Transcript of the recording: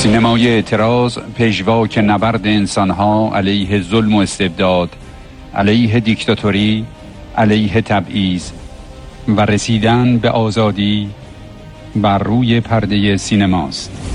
سینمای اعتراض پیشواک نبرد انسانها علیه ظلم و استبداد، علیه دیکتاتوری، علیه تبعیض و رسیدن به آزادی بر روی پرده سینماست.